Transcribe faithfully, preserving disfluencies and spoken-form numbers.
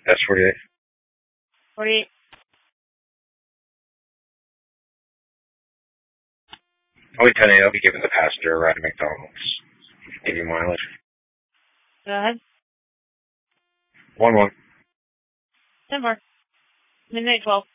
That's forty-eight. forty-eight. Only ten eight. I'll be giving the passenger a ride to McDonald's. Give you mileage. Go ahead. One one. Ten more. Midnight twelve.